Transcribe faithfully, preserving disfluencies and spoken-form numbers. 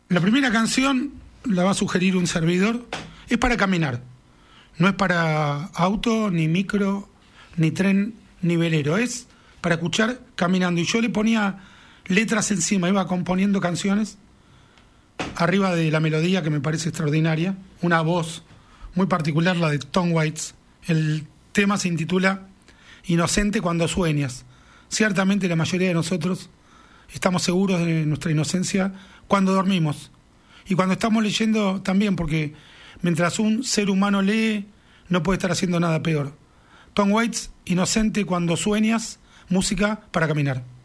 La primera canción la va a sugerir un servidor. Es para caminar. No es para auto, ni micro, ni tren, ni velero. Es para escuchar caminando. Y yo le ponía letras encima, iba componiendo canciones arriba de la melodía, que me parece extraordinaria. Una voz muy particular, la de Tom Waits. El tema se intitula Inocente cuando sueñas. Ciertamente la mayoría de nosotros estamos seguros de nuestra inocencia cuando dormimos. Y cuando estamos leyendo también, porque mientras un ser humano lee, no puede estar haciendo nada peor. Tom Waits, Inocente cuando sueñas, música para caminar.